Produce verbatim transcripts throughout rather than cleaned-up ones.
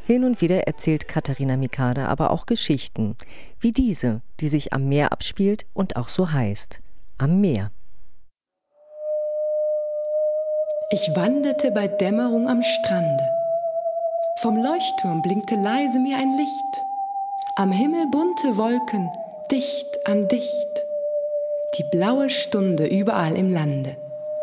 Hin und wieder erzählt Katharina Mikada aber auch Geschichten, wie diese, die sich am Meer abspielt und auch so heißt: Am Meer. Ich wanderte bei Dämmerung am Strande. Vom Leuchtturm blinkte leise mir ein Licht. Am Himmel bunte Wolken, dicht an dicht. Die blaue Stunde überall im Lande.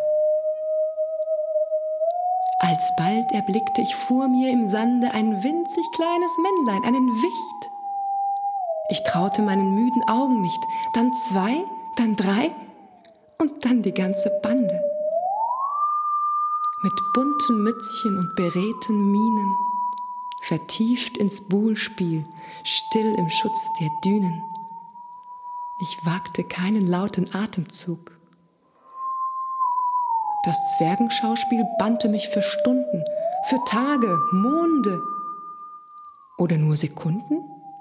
Alsbald erblickte ich vor mir im Sande ein winzig kleines Männlein, einen Wicht. Ich traute meinen müden Augen nicht, dann zwei, dann drei und dann die ganze Bande. Mit bunten Mützchen und beredten Mienen, vertieft ins Buhlspiel, still im Schutz der Dünen. Ich wagte keinen lauten Atemzug. Das Zwergenschauspiel bannte mich für Stunden, für Tage, Monde oder nur Sekunden.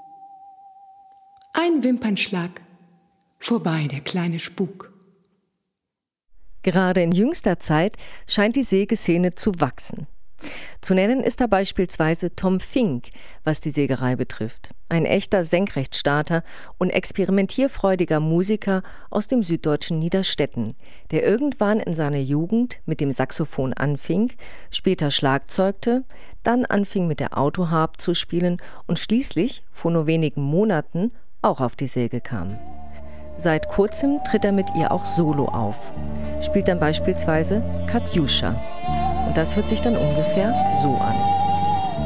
Ein Wimpernschlag, vorbei der kleine Spuk. Gerade in jüngster Zeit scheint die Sägeszene zu wachsen. Zu nennen ist da beispielsweise Tom Fink, was die Sägerei betrifft. Ein echter Senkrechtstarter und experimentierfreudiger Musiker aus dem süddeutschen Niederstetten, der irgendwann in seiner Jugend mit dem Saxophon anfing, später schlagzeugte, dann anfing mit der Autoharp zu spielen und schließlich, vor nur wenigen Monaten, auch auf die Säge kam. Seit kurzem tritt er mit ihr auch solo auf, spielt dann beispielsweise Katjuscha. Und das hört sich dann ungefähr so an.